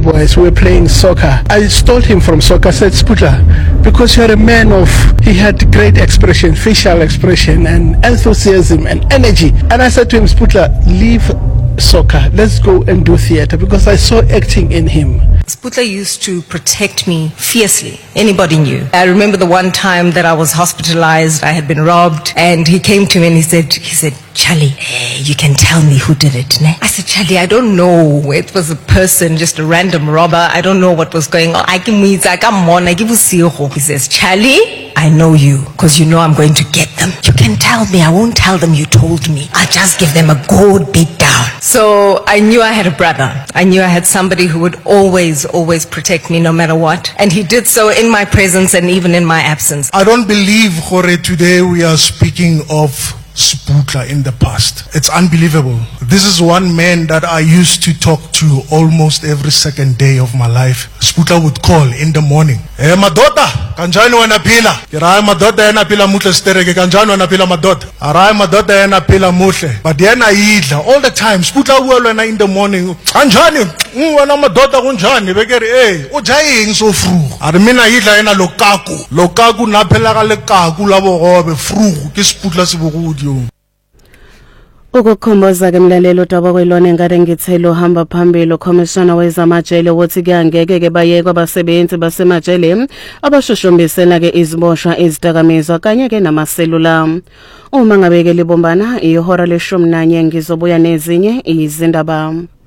boys who were playing soccer. I stole him from soccer. I said, Sputla, because you're a man of, he had great expression, facial expression and enthusiasm and energy. And I said to him, Sputla, leave soccer, let's go and do theater, because I saw acting in him. Sputla used to protect me fiercely. Anybody knew. I remember the one time that I was hospitalized, I had been robbed, and he came to me and he said, Charlie, you can tell me who did it, ne? I said, Charlie, I don't know. It was a person, just a random robber. I don't know what was going on. He says, Charlie, I know you, because you know I'm going to get them. You can tell me. I won't tell them you told me. I'll just give them a good beat down. So I knew I had a brother. I knew I had somebody who would always protect me no matter what. And he did so in my presence and even in my absence. I don't believe, Jorge, today we are speaking of Sputla in the past. It's unbelievable. This is one man that I used to talk to almost every second day of my life. Sputla would call in the morning. Hey, madota, kanjani wanapila? Kirai madota yana pila mutle stereke, kanjani wanapila madota? Arai madota yana pila mutle. But yana yidla all the time. Sputla uwalwana in the morning. Kanjani, wana madota kunjani? Bekeri, hey, ujaying so fru. Armina yidla yana lokaku. Lokaku napela ka lekaku labo gobe fru. Kisputla sibugudi. Ukukhomboza ke mlalelo udaba kwelone ngade ngithelo hamba phambili uCommissioner wezamajele wothi ke angeke ke bayekwa abasebenzi basemajele abashushumbisena ke iziboshwa izidakamizwa kanye ke namaselula. Uma ngabe ke libombana ihora le 11 ngizobuya nezinye izindaba.